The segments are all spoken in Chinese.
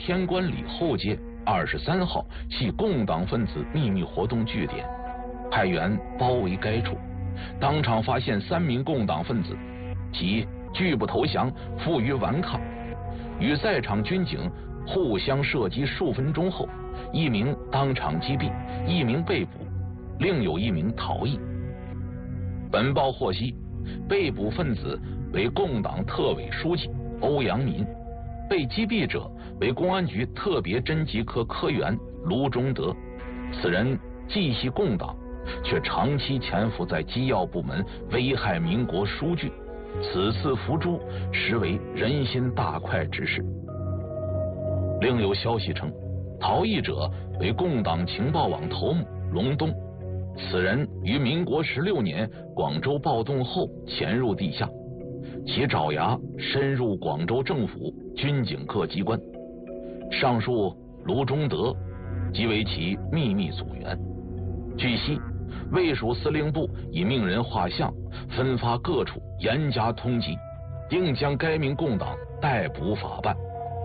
天官里后街23号系共党分子秘密活动据点，派员包围该处，当场发现3名共党分子，其拒不投降，负隅顽抗，与在场军警互相射击数分钟后，1名当场击毙，1名被捕，另有1名逃逸。本报获悉，被捕分子为共党特委书记欧阳民，被击毙者为公安局特别侦缉科科员卢中德。此人既系共党，却长期潜伏在机要部门，危害民国殊惧，此次伏诛实为人心大快之事。另有消息称，逃逸者为共党情报网头目龙东，此人于民国16年广州暴动后潜入地下，其爪牙深入广州政府军警各机关。上述卢中德即为其秘密组员。据悉，卫戍司令部已命人画像，分发各处，严加通缉，定将该名共党逮捕法办。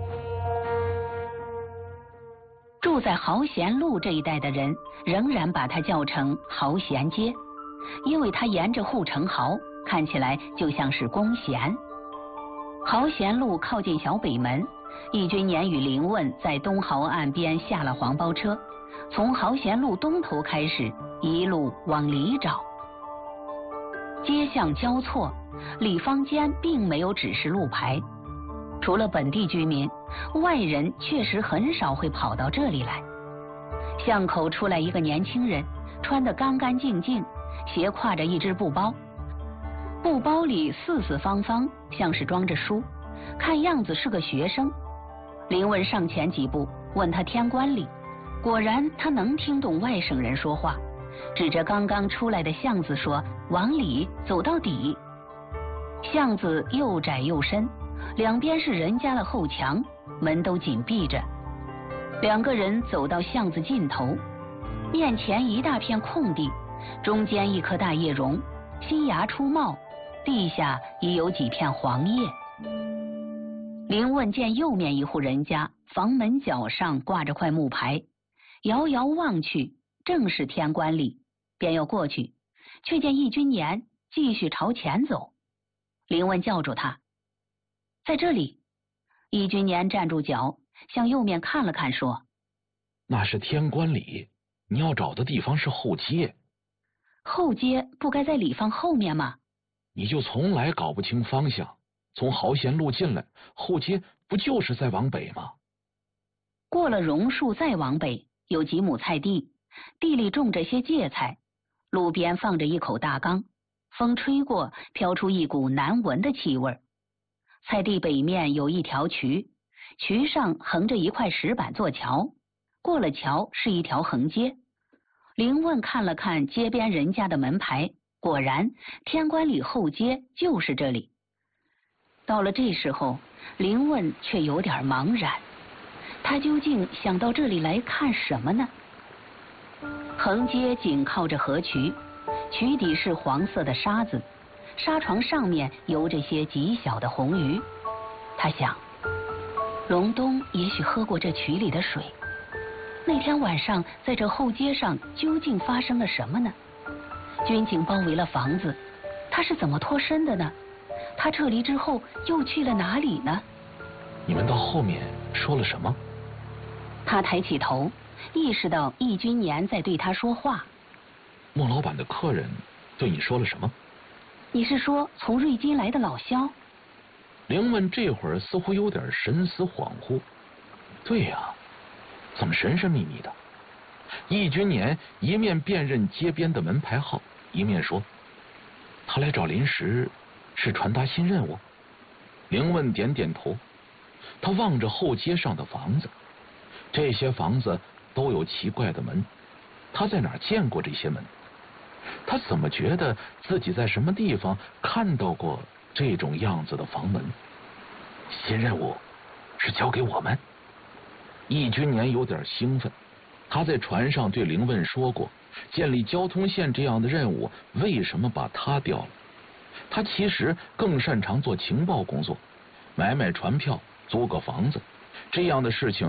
住在豪贤路这一带的人仍然把它叫成豪贤街，因为它沿着护城壕，看起来就像是弓弦。豪贤路靠近小北门，易君年与林问在东豪岸边下了黄包车，从豪贤路东头开始，一路往里找。街巷交错，里坊间并没有指示路牌，除了本地居民，外人确实很少会跑到这里来。巷口出来一个年轻人，穿得干干净净，斜挎着一只布包，布包里四四方方，像是装着书，看样子是个学生。林问上前几步，问他天官里，果然他能听懂外省人说话，指着刚刚出来的巷子说：“往里走到底。”巷子又窄又深，两边是人家的后墙，门都紧闭着。2个人走到巷子尽头，面前一大片空地，中间一棵大叶榕，新芽初冒，地下已有几片黄叶。林问见右面一户人家房门角上挂着块木牌，遥遥望去，正是天官里，便要过去，却见易君年继续朝前走。林问叫住他：“在这里。”易君年站住脚，向右面看了看，说：“ 那是天官里，你要找的地方是后街。”“ 后街不该在里坊后面吗？”“ 你就从来搞不清方向，从豪贤路进来，后街不就是在往北吗？” 过了榕树再往北，有几亩菜地，地里种着些芥菜，路边放着一口大缸，风吹过，飘出一股难闻的气味。菜地北面有一条渠，渠上横着一块石板做桥，过了桥是一条横街。林问看了看街边人家的门牌，果然天官里后街就是这里。到了这时候，林问却有点茫然，他究竟想到这里来看什么呢？横街紧靠着河渠，渠底是黄色的沙子，沙床上面游着些极小的红鱼。他想，隆冬也许喝过这渠里的水。那天晚上在这后街上究竟发生了什么呢？军警包围了房子，他是怎么脱身的呢？他撤离之后又去了哪里呢？ 你们到后面说了什么？ 他抬起头，意识到易君年在对他说话。 莫老板的客人对你说了什么？ 你是说从瑞金来的老肖？ 林问这会儿似乎有点神思恍惚。对呀，怎么神神秘秘的？易君年一面辨认街边的门牌号，一面说：“他来找林时是传达新任务。”林问点点头。他望着后街上的房子，这些房子都有奇怪的门，他在哪儿见过这些门？他怎么觉得自己在什么地方看到过这种样子的房门？新任务是交给我们？易君年有点兴奋，他在船上对林问说过，建立交通线这样的任务为什么把他调了？他其实更擅长做情报工作，买船票，租个房子，这样的事情